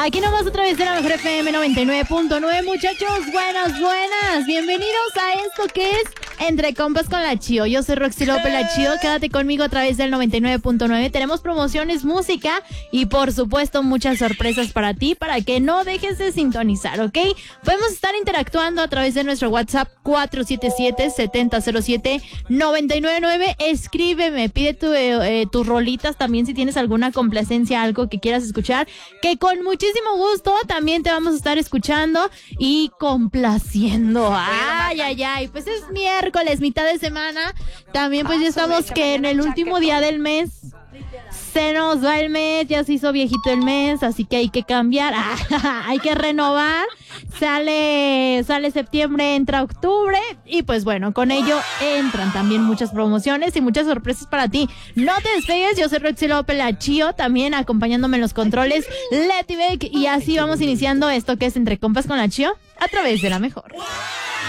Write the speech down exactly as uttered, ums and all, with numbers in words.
Aquí nomás otra vez en la mejor F M noventa y nueve punto nueve, muchachos, buenas, buenas, bienvenidos a esto que es Entre Compas con la Chio. Yo soy Roxy López la Chio, quédate conmigo a través del noventa y nueve punto nueve. Tenemos promociones, música y por supuesto muchas sorpresas para ti, para que no dejes de sintonizar, ¿ok? Podemos estar interactuando a través de nuestro WhatsApp cuatro siete siete, siete cero cero siete, nueve nueve nueve. Escríbeme, pide tu, eh, tus rolitas también si tienes alguna complacencia, algo que quieras escuchar, que con muchísimo gusto también te vamos a estar escuchando y complaciendo. Ay, ay, ay, pues es miércoles, mitad de semana. También pues ya estamos que en el último día del mes. Se nos va el mes, ya se hizo viejito el mes, así que hay que cambiar, hay que renovar. Sale, sale septiembre, entra octubre y pues bueno, con ello entran también muchas promociones y muchas sorpresas para ti. No te despegues, yo soy Roxy López la Chio, también acompañándome en los controles Leti Beck, y así vamos iniciando esto que es Entre Compas con la Chio a través de la mejor.